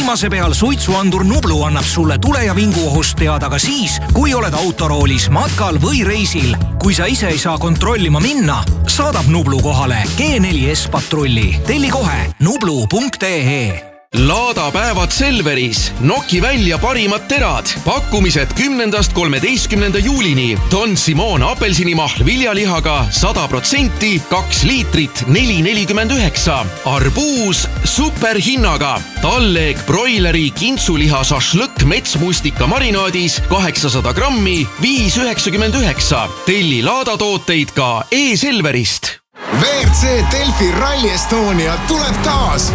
Viimase peal suitsuandur Nublu annab sulle tule- ja vinguohust teada ka siis, kui oled autoroolis, matkal või reisil. Kui sa ise ei saa kontrollima minna, saadab Nublu kohale G4S patrulli. Telli kohe nublu.ee. Laadapäevad Selveris. Noki välja parimad terad. Pakkumised 10.–13. juulini. Don Simon apelsinimahl viljalihaga 100%, 2 liitrit 4,49. Arbuus superhinnaga. Talleeg broileri kintsuliha šašlõkk metsmustika marinaadis 800 grammi 5,99. Telli laadatooteid ka e-Selverist. WRC Delfi Rally Estonia tuleb taas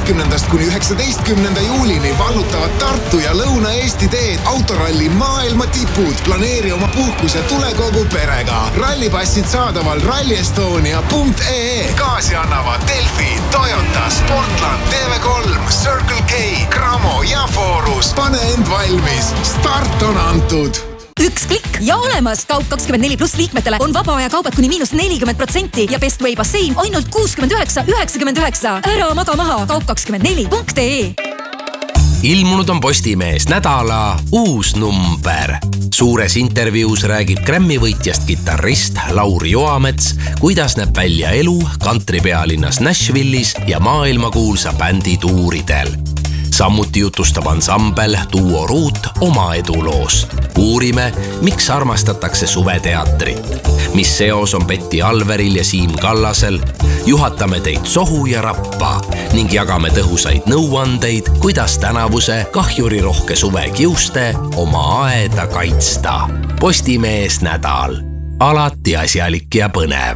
16.–19. juulini vallutavad Tartu ja Lõuna-Eesti teed autoralli maailma tipud. Planeeri oma puhkus ja tule kogu perega. Rallipassid saadaval rallyestonia.ee. Kaasi annavad Delfi, Toyota, Sportland, TV3, Circle K, Cramo ja Forus. Pane end valmis. Start on antud. Üks klikk ja olemas! Kaup24+ liikmetele on vaba aja kaubad kuni -40% ja Bestway bassein ainult 69,99. Ära maga maha! Kaup24.ee. Ilmunud on Postimees nädala uus number. Suures intervjuus räägib Grammy võitjast kitarrist Lauri Joamets, kuidas näeb välja elu kantripealinnas Nashville'is ja maailmakuulsa bändi tuuridel. Samuti jutustab ansambel Duo Ruut oma eduloost. Uurime, miks armastatakse suveteatrit, mis seos on Betty Alveril ja Siim Kallasel, juhatame teid sohu ja rappa ning jagame tõhusaid nõuandeid, kuidas tänavuse kahjurirohke suve kiuste oma aeda kaitsta. Postimees nädal. Alati asjalik ja põnev.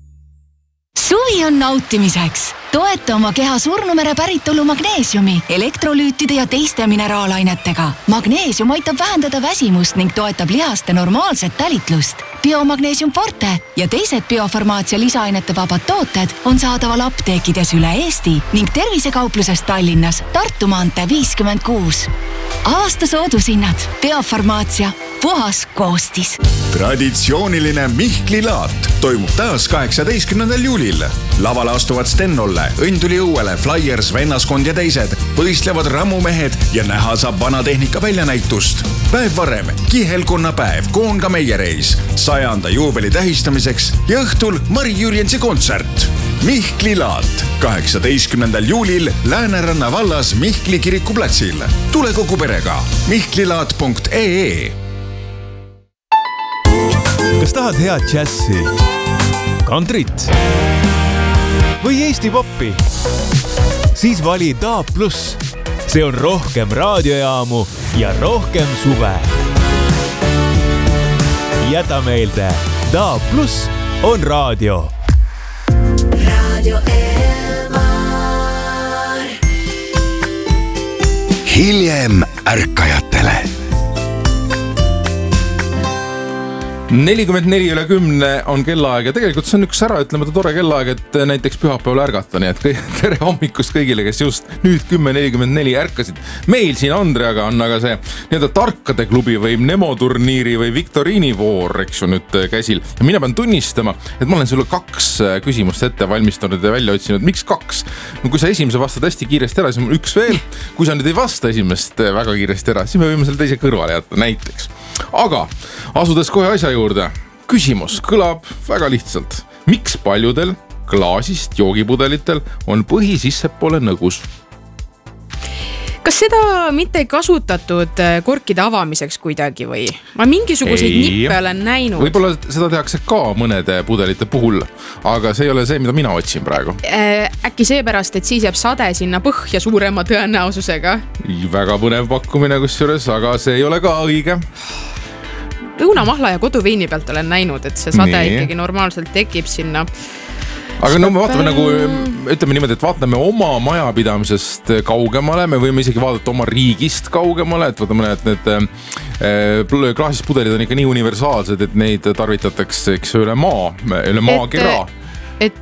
Suvi on nautimiseks. Toeta oma keha surnumere päritolu magneesiumi, elektrolüütide ja teiste mineraalainetega. Magneesium aitab vähendada väsimust ning toetab lihaste normaalset tälitlust. Biomagneesium Forte ja teised biofarmaatsia lisaainete vabad tooted on saadaval apteekides üle Eesti ning tervisekaupluses Tallinnas Tartu maantee 56. Aasta soodushinnad. Biofarmaatsia. Puhas koostis. Traditsiooniline Mihkli laat toimub taas 18. juulil. Lavale astuvad Stennolle, Õnduli õuele, Flyers, Vennaskond ja teised, võistlevad rammumehed ja näha saab vanatehnika väljanäitust. Päev varem, kihelkonnapäev, Koonga meiereis, 100. juubeli tähistamiseks ja õhtul Mari Jürjensi kontsert. Mihkli laat 18. juulil Lääneranna vallas Mihkli kirikuplatsil. Tule kogu perega. mihklilaat.ee. Kas tahad head džässi, kantrit või Eesti poppi? Siis vali DAB+. See on rohkem raadiojaamu ja rohkem suve. Jäta meelde, DAB+ on raadio. Radio Elmar. Hiljem ärkajatele. 44:10 on kellaaeg ja tegelikult see on üks äraütlemata tore kellaaeg, et näiteks pühapäeval ärgata, nii et tere hommikust kõigile, kes just nüüd 10:44 ärkasid. Meil siin Andreaga on aga see nii-öelda tarkade klubi või Nemo-turniiri või viktoriinivoor, eks ju nüüd käsil. Ja mina pean tunnistama, et ma olen sulle 2 küsimust ette valmistanud ja välja otsinud. Miks 2? No, kui sa esimese vastad hästi kiiresti ära, siis mul 1 veel. Kui sa nüüd ei vasta esimest väga kiiresti ära, siis me võime selle teise kõrvale jätta näiteks. Aga asudes kohe asja juurde, küsimus kõlab väga lihtsalt. Miks paljudel klaasist joogipudelitel on põhi sissepoole nõgus? Kas seda mitte ei kasutatud korkide avamiseks kuidagi või? Ma mingisuguseid nippe olen näinud. Võib-olla seda tehakse ka mõnede pudelite puhul, aga see ei ole see, mida mina otsin praegu. Äkki seepärast, et siis jääb sade sinna põhja suurema tõenäosusega? Väga põnev pakkumine kusjuures, aga see ei ole ka õige. Õunamahla ja koduveini pealt olen näinud, et see sade ikkagi normaalselt tekib sinna. Aga no me vaatame nagu, ütleme niimoodi, et vaatame oma majapidamisest kaugemale, me võime isegi vaadata oma riigist kaugemale, et vaatame, et need klaasist pudelid on ikka nii universaalsed, et neid tarvitatakse eks üle maakera. Et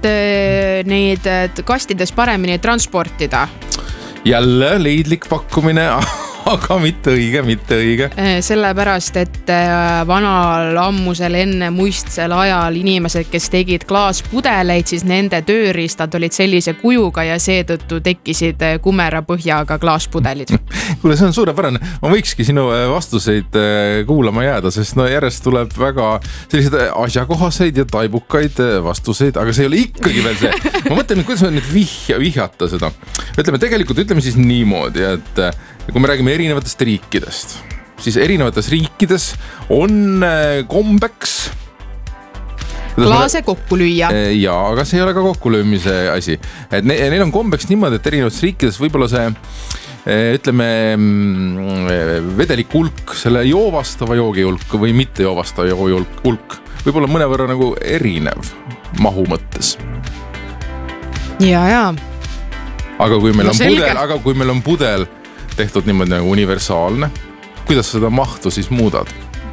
neid kastides paremini transportida. Jälle leidlik pakkumine, aga mitte õige. Sellepärast, et vanal ammusel enne muistsel ajal inimesed, kes tegid klaaspudeleid, siis nende tööriistad olid sellise kujuga ja seetõttu tekkisid kumera põhjaga klaaspudelid. Kuule, see on suurepärane. Ma võikski sinu vastuseid kuulama jääda, sest järjest tuleb väga sellised asjakohaseid ja taibukaid vastuseid, aga see ei ole ikkagi veel see. Ma mõtlen, kuidas on nüüd vihjata seda. Ütleme siis niimoodi, et kui me räägime erinevatest riikidest, siis erinevates riikides on kombeks klaase kokku lüüa. Jaa, aga see ei ole ka kokkulöömise asi. Et neil on kombeks niimoodi, et erinevates riikides võib-olla see vedelik hulk, selle joovastava joogi hulk või mitte joovastava joogi hulk võib-olla mõnevõrra nagu erinev mahu mõttes. Ja. Aga kui meil on pudel tehtud niimoodi nagu universaalne, kuidas seda mahtu siis muudad?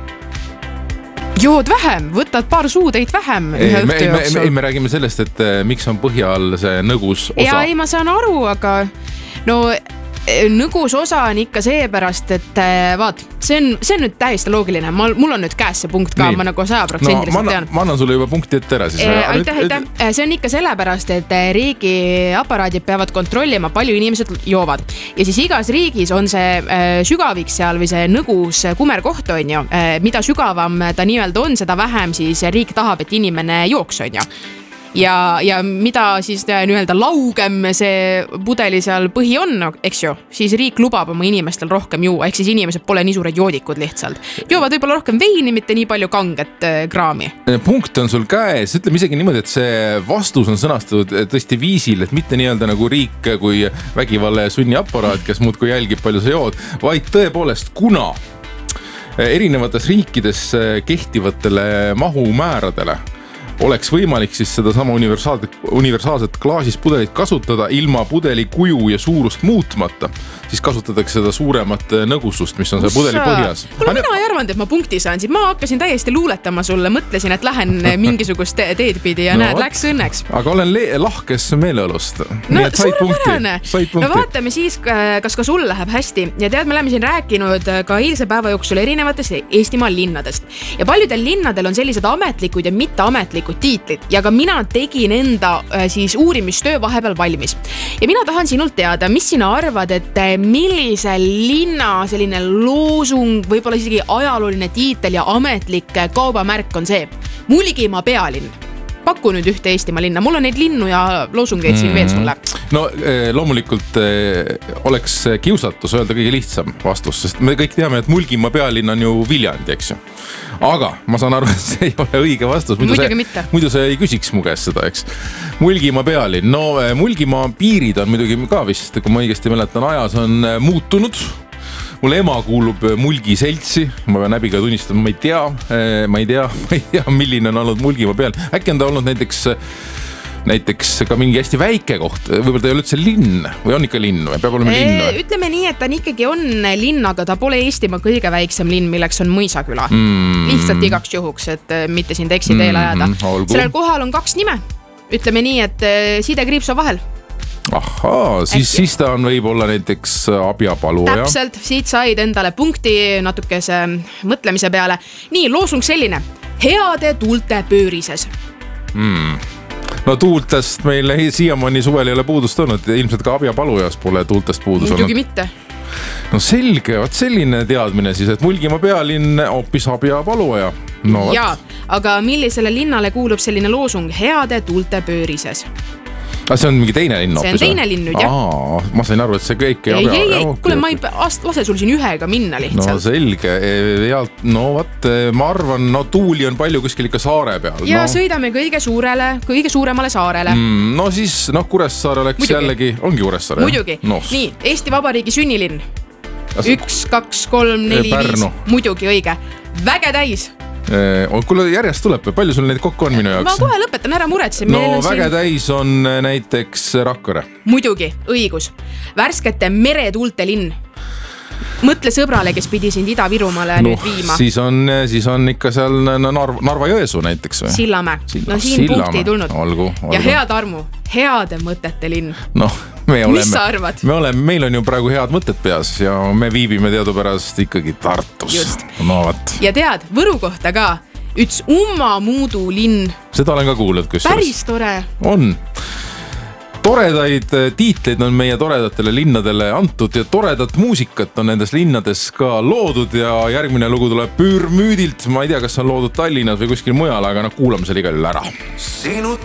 Jood vähem, võtad paar suudeid vähem ühe õhtu jooksul. Me räägime sellest, et miks on põhja all see nõgus osa. Ja ma saan aru, aga nõgus osa on ikka seepärast, et vaat, see on nüüd täiesti loogiline. Mul on nüüd käes see punkt ka, ma nagu 100% tean. Ma annan sulle juba punkti ette ära. Aitäh. See on ikka sellepärast, et riigi aparaadid peavad kontrollima, palju inimesed joovad. Ja siis igas riigis on see sügavik seal või see nõgus kumerkoht on ju. Mida sügavam ta nii-öelda on, seda vähem siis riik tahab, et inimene jooks on ju. Ja mida siis nii-öelda laugem see pudeli seal põhi on, eks ju, siis riik lubab oma inimestel rohkem juua, ehk siis inimesed pole nii suured joodikud lihtsalt. Joovad võib-olla rohkem veini, mitte nii palju kanget kraami. Punkt on sul käes, ütleme isegi niimoodi, et see vastus on sõnastatud tõesti viisil, et mitte nii-öelda nagu riik kui vägivalla ja sunniaparaat, kes muudkui jälgib palju sa jood, vaid tõepoolest, kuna erinevates riikides kehtivatele mahumääradele oleks võimalik siis seda sama universaalset klaasis pudelit kasutada ilma pudeli kuju ja suurust muutmata, siis kasutatakse seda suuremat nõgusust, mis on see pudeli põhjas. Kuule, mina ei arvanud, et ma punkti saan, siis ma hakkasin täiesti luuletama sulle, mõtlesin, et lähen mingisugust teed pidi ja näed, läks õnneks. Aga olen lahkes meeleolust. No suurepärane. No vaatame siis, kas ka sul läheb hästi. Ja tead, me oleme siin rääkinud ka eilse päeva jooksul erinevatest Eestimaal linnadest. Ja paljudel linnadel on sellised ametlikud ja mitteametlikud tiitlid ja ka mina tegin enda siis uurimistöö vahepeal valmis. Ja mina tahan sinult teada, mis sina arvad, et millise linna selline loosung, võib-olla isegi ajalooline tiitel ja ametlik kaubamärk on see? Mulgimaa pealinn. Paku nüüd ühte Eestimaa linna. Mul on neid linnu ja loosungeid siin veel sulle. No loomulikult oleks kiusatus öelda kõige lihtsam vastus, sest me kõik teame, et Mulgimaa pealinn on ju Viljandi, eks ju. Aga ma saan aru, et see ei ole õige vastus. Muidu see ei küsiks mu käest seda, eks. Mulgimaa pealinn. No Mulgimaa piirid on muidugi ka vist, kui ma õigesti mäletan, ajas on muutunud. Mul ema kuulub Mulgi seltsi, ma pean häbiga tunnistama, ma ei tea, milline on olnud Mulgimaa peal. Äkki on ta olnud näiteks ka mingi hästi väike koht, võib-olla ta ei ole üldse linn või on ikka linn või peab olema linn või? Ütleme nii, et ta ikkagi on linn, aga ta pole Eestimaa kõige väiksem linn, milleks on Mõisaküla. Lihtsalt igaks juhuks, et mitte siin teksi teele ajada. Sellel kohal on 2 nime. Ütleme nii, et sidekriips on vahel. Ahaa, siis ta on võib-olla näiteks Abjapaluja. Täpselt, siit said endale punkti natukese mõtlemise peale. Nii, loosung selline. Heade tuulte pöörises. No tuultest meil siiamaani suvel ei ole puudust olnud. Ilmselt ka Abjapalujas pole tuultest puudus olnud. Muidugi mitte. No selge, vaat selline teadmine siis, et Mulgimaa pealinn hoopis Abjapaluja. No, jaa, aga millisele linnale kuulub selline loosung? Heade tuulte pöörises. See on mingi teine linn hoopis? See on teine linn nüüd, jah. Ma sain aru, et see kõik ei. Kuule, ma ei lase sul siin ühega minna lihtsalt. No selge. No vaat, ma arvan, tuuli on palju kuskil ikka saare peal. Ja sõidame kõige suuremale saarele. No siis, Kuressaare oleks jällegi, ongi Kuressaare. Muidugi. Nii, Eesti Vabariigi sünnilinn. 1, 2, 3, 4, 5. Muidugi õige. Väge täis. Kuule, järjest tuleb, palju sul neid kokku on minu jaoks? Ma kohe lõpetan ära muretsen. No väge täis on näiteks Rakvere. Muidugi, õigus. Värskete meretuulte linn. Mõtle sõbrale, kes pidi sind Ida-Virumaale nüüd viima. Siis on ikka seal Narva-Jõesuu näiteks või? Sillamäe. No siin punkti ei tulnud. Olgu. Ja hea Tarmu, heade mõtete linn. Noh, Mis sa arvad? Meil on ju praegu head mõtted peas ja me viibime teadupärast ikkagi Tartus. Just. No, võt. Ja tead, Võru kohta ka, üks Ummamuudu linn. Seda olen ka kuulnud, kus päris tore. On. Toredaid tiitleid on meie toredatele linnadele antud ja toredat muusikat on nendes linnades ka loodud ja järgmine lugu tuleb Pürmüüdilt. Ma ei tea, kas on loodud Tallinnas või kuskil mujal, aga kuulame selle igal juhul ära.